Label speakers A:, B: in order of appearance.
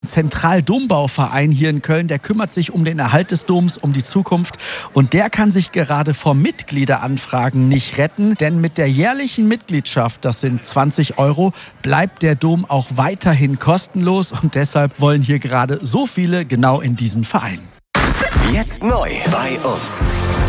A: Zentraldombauverein hier in Köln, der kümmert sich um den Erhalt des Doms, um die Zukunft. Und der kann sich gerade vor Mitgliederanfragen nicht retten, denn mit der jährlichen Mitgliedschaft, das sind 20 €, bleibt der Dom auch weiterhin kostenlos. Und deshalb wollen hier gerade so viele genau in diesen Verein.
B: Jetzt neu bei uns.